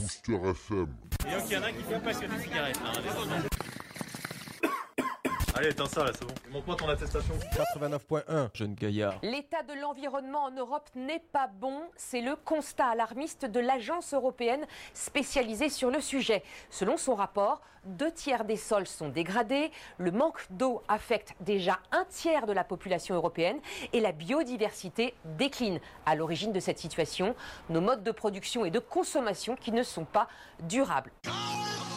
Booster FM. Et donc il y en a qui sont passionnés de cigarettes. Allez, éteins ça là, c'est bon. Montre-moi ton attestation. 89.1, jeune gaillard. L'état de l'environnement en Europe n'est pas bon, c'est le constat alarmiste de l'agence européenne spécialisée sur le sujet. Selon son rapport, 2/3 des sols sont dégradés, le manque d'eau affecte déjà 1/3 de la population européenne et la biodiversité décline. À l'origine de cette situation, nos modes de production et de consommation qui ne sont pas durables.